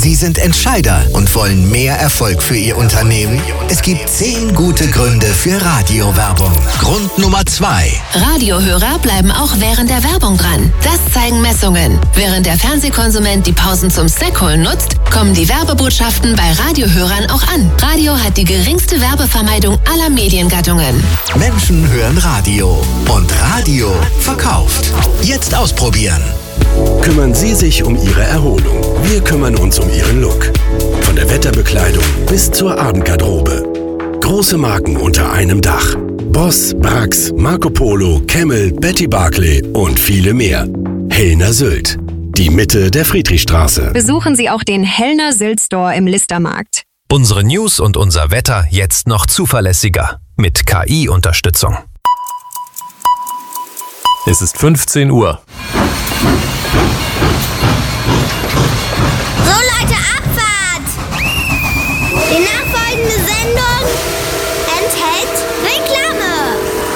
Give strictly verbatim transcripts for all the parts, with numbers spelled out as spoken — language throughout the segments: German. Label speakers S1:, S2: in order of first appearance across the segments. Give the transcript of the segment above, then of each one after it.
S1: Sie sind Entscheider und wollen mehr Erfolg für Ihr Unternehmen? Es gibt zehn gute Gründe für Radiowerbung. Grund Nummer zwei.
S2: Radiohörer bleiben auch während der Werbung dran. Das zeigen Messungen. Während der Fernsehkonsument die Pausen zum Snackholen nutzt, kommen die Werbebotschaften bei Radiohörern auch an. Radio hat die geringste Werbevermeidung aller Mediengattungen.
S1: Menschen hören Radio und Radio verkauft. Jetzt ausprobieren.
S3: Kümmern Sie sich um Ihre Erholung. Wir kümmern uns um Ihren Look. Von der Wetterbekleidung bis zur Abendgarderobe. Große Marken unter einem Dach. Boss, Brax, Marco Polo, Camel, Betty Barclay und viele mehr. Hellner Sylt. Die Mitte der Friedrichstraße.
S4: Besuchen Sie auch den Hellner Sylt Store im Listermarkt.
S5: Unsere News und unser Wetter jetzt noch zuverlässiger. Mit K I-Unterstützung.
S6: Es ist fünfzehn Uhr.
S7: So Leute, Abfahrt! Die nachfolgende Sendung enthält Reklame.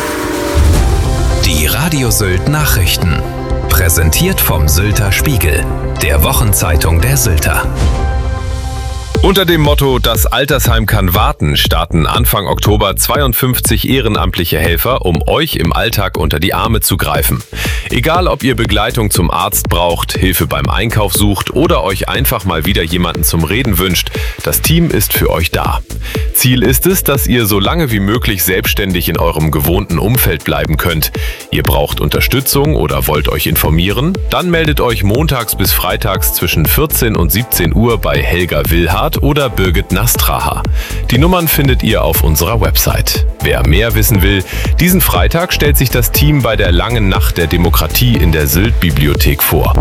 S5: Die Radio Sylt Nachrichten. Präsentiert vom Sylter Spiegel, der Wochenzeitung der Sylter.
S8: Unter dem Motto "Das Altersheim kann warten" starten Anfang Oktober zweiundfünfzig ehrenamtliche Helfer, um euch im Alltag unter die Arme zu greifen. Egal, ob ihr Begleitung zum Arzt braucht, Hilfe beim Einkauf sucht oder euch einfach mal wieder jemanden zum Reden wünscht, das Team ist für euch da. Ziel ist es, dass ihr so lange wie möglich selbstständig in eurem gewohnten Umfeld bleiben könnt. Ihr braucht Unterstützung oder wollt euch informieren? Dann meldet euch montags bis freitags zwischen vierzehn und siebzehn Uhr bei Helga Willhardt oder Birgit Nastraha. Die Nummern findet ihr auf unserer Website. Wer mehr wissen will, diesen Freitag stellt sich das Team bei der langen Nacht der Demokratie in der Sylt-Bibliothek vor.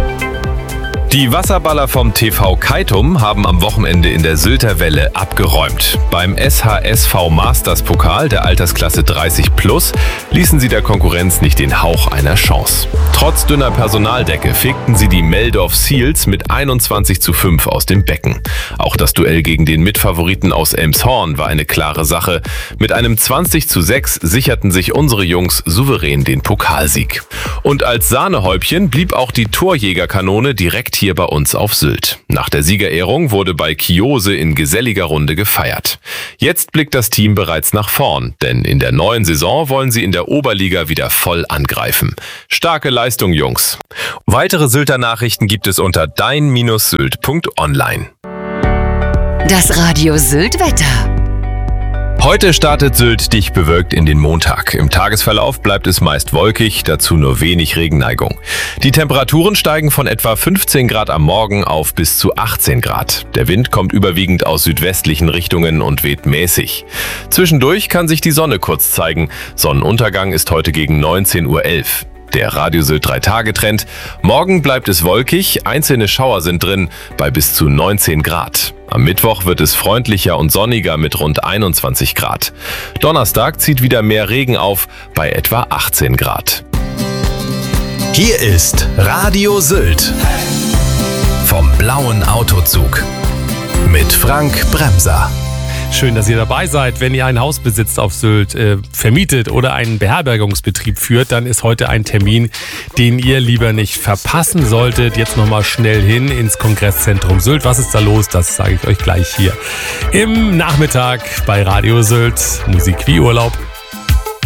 S8: Die Wasserballer vom T V Keitum haben am Wochenende in der Sylter Welle abgeräumt. Beim S H S V Masters Pokal der Altersklasse dreißig plus ließen sie der Konkurrenz nicht den Hauch einer Chance. Trotz dünner Personaldecke fegten sie die Meldorf Seals mit einundzwanzig zu fünf aus dem Becken. Auch das Duell gegen den Mitfavoriten aus Elmshorn war eine klare Sache. Mit einem zwanzig zu sechs sicherten sich unsere Jungs souverän den Pokalsieg. Und als Sahnehäubchen blieb auch die Torjägerkanone direkt hier bei uns auf Sylt. Nach der Siegerehrung wurde bei Kiose in geselliger Runde gefeiert. Jetzt blickt das Team bereits nach vorn, denn in der neuen Saison wollen sie in der Oberliga wieder voll angreifen. Starke Leistung, Jungs. Weitere Sylter Nachrichten gibt es unter dein Sylt punkt online.
S2: Das Radio Sylt Wetter.
S8: Heute startet Sylt dicht bewölkt in den Montag. Im Tagesverlauf bleibt es meist wolkig, dazu nur wenig Regenneigung. Die Temperaturen steigen von etwa fünfzehn Grad am Morgen auf bis zu achtzehn Grad. Der Wind kommt überwiegend aus südwestlichen Richtungen und weht mäßig. Zwischendurch kann sich die Sonne kurz zeigen. Sonnenuntergang ist heute gegen neunzehn Uhr elf. Der Radio Sylt drei Tage Trend. Morgen bleibt es wolkig, einzelne Schauer sind drin, bei bis zu neunzehn Grad. Am Mittwoch wird es freundlicher und sonniger mit rund einundzwanzig Grad. Donnerstag zieht wieder mehr Regen auf, bei etwa achtzehn Grad.
S5: Hier ist Radio Sylt. Vom blauen Autozug. Mit Frank Bremser.
S6: Schön, dass ihr dabei seid. Wenn ihr ein Haus besitzt auf Sylt, äh, vermietet oder einen Beherbergungsbetrieb führt, dann ist heute ein Termin, den ihr lieber nicht verpassen solltet. Jetzt nochmal schnell hin ins Kongresszentrum Sylt. Was ist da los? Das sage ich euch gleich hier im Nachmittag bei Radio Sylt. Musik wie Urlaub.